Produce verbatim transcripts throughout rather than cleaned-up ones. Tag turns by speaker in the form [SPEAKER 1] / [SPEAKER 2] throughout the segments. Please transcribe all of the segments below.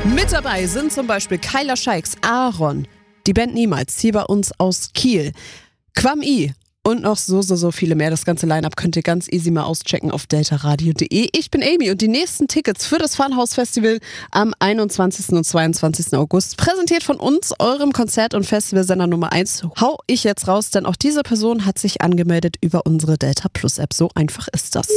[SPEAKER 1] Mit dabei sind zum Beispiel Kyla Scheiks, Aaron, die Band Niemals, hier bei uns aus Kiel, Quam I und noch so, so, so viele mehr. Das ganze Line-Up könnt ihr ganz easy mal auschecken auf deltaradio punkt de. Ich bin Amy und die nächsten Tickets für das Funhouse Festival am einundzwanzigsten und zweiundzwanzigsten August, präsentiert von uns, eurem Konzert- und Festivalsender Nummer eins, hau ich jetzt raus, denn auch diese Person hat sich angemeldet über unsere Delta Plus App. So einfach ist das.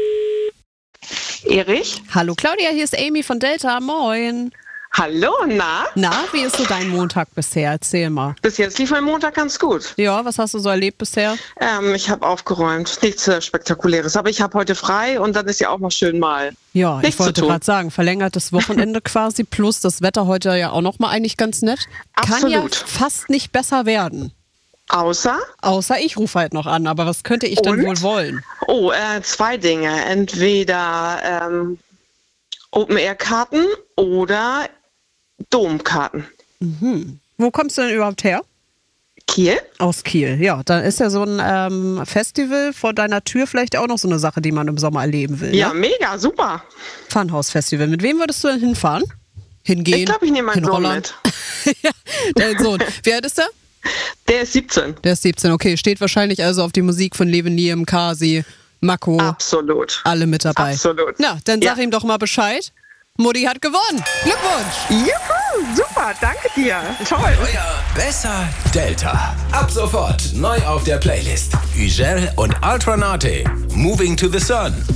[SPEAKER 2] Erich?
[SPEAKER 1] Hallo Claudia, hier ist Amy von Delta. Moin.
[SPEAKER 2] Hallo, na?
[SPEAKER 1] Na, wie ist so dein Montag bisher? Erzähl mal.
[SPEAKER 2] Bis jetzt lief mein Montag ganz gut.
[SPEAKER 1] Ja, was hast du so erlebt bisher?
[SPEAKER 2] Ähm, ich habe aufgeräumt. Nichts äh, Spektakuläres. Aber ich habe heute frei und dann ist ja auch mal schön mal.
[SPEAKER 1] Ja,
[SPEAKER 2] nichts
[SPEAKER 1] ich wollte
[SPEAKER 2] zu tun.
[SPEAKER 1] gerade sagen, verlängertes Wochenende quasi, plus das Wetter heute ja auch nochmal eigentlich ganz nett. Kann ja
[SPEAKER 2] Absolut.
[SPEAKER 1] fast nicht besser werden.
[SPEAKER 2] Außer?
[SPEAKER 1] Außer ich rufe halt noch an, aber was könnte ich denn
[SPEAKER 2] Und?
[SPEAKER 1] wohl wollen?
[SPEAKER 2] Oh, äh, zwei Dinge. Entweder ähm, Open-Air-Karten oder Domkarten.
[SPEAKER 1] Mhm. Wo kommst du denn überhaupt her?
[SPEAKER 2] Kiel?
[SPEAKER 1] Aus Kiel, ja. Dann ist ja so ein ähm, Festival vor deiner Tür vielleicht auch noch so eine Sache, die man im Sommer erleben will.
[SPEAKER 2] Ja,
[SPEAKER 1] ne?
[SPEAKER 2] mega, super.
[SPEAKER 1] Funhouse-Festival. Mit wem würdest du denn hinfahren? Hingehen?
[SPEAKER 2] Ich glaube, ich nehme meinen Sohn
[SPEAKER 1] Hinrollern?
[SPEAKER 2] mit.
[SPEAKER 1] Ja, dein Sohn. Wie alt ist der?
[SPEAKER 2] Der ist siebzehn.
[SPEAKER 1] Der ist siebzehn, okay. Steht wahrscheinlich also auf die Musik von Levin Liam, Kasi, Mako.
[SPEAKER 2] Absolut.
[SPEAKER 1] Alle mit dabei.
[SPEAKER 2] Absolut.
[SPEAKER 1] Na, dann sag
[SPEAKER 2] Ja.
[SPEAKER 1] ihm doch mal Bescheid. Mutti hat gewonnen. Glückwunsch.
[SPEAKER 2] Juhu, super, danke dir. Toll.
[SPEAKER 3] Euer Besser Delta. Ab sofort neu auf der Playlist. Ugel und Ultranate. Moving to the Sun.